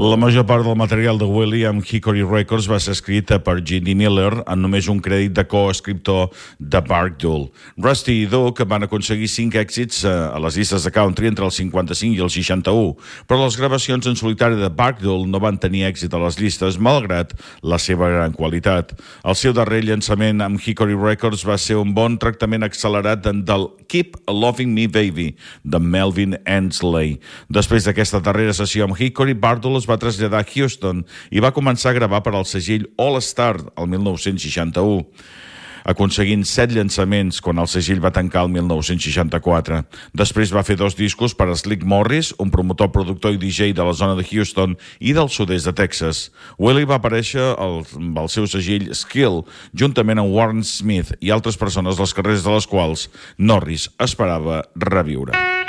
La major part del material de Willie amb Hickory Records va ser escrita per Ginny Miller amb només un crèdit de coescriptor de Barkdool. Rusty i Duke van aconseguir 5 èxits a les llistes de country entre el 55 i el 61, però les gravacions en solitari de Barkdool no van tenir èxit a les llistes, malgrat la seva gran qualitat. El seu darrer llançament amb Hickory Records va ser un bon tractament accelerat del Keep Loving Me Baby, de Melvin Hensley. Després d'aquesta darrera sessió amb Hickory, Barkdool es va traslladar a Houston i va començar a gravar per al segell All Star el 1961, aconseguint 7 llançaments quan el segell va tancar el 1964. Després va fer 2 discos per a Slick Morris, un promotor, productor i DJ de la zona de Houston i del sud-est de Texas. Willie va aparèixer amb el seu segell Skill, juntament amb Warren Smith i altres persones, les carreres de les quals Norris esperava reviure.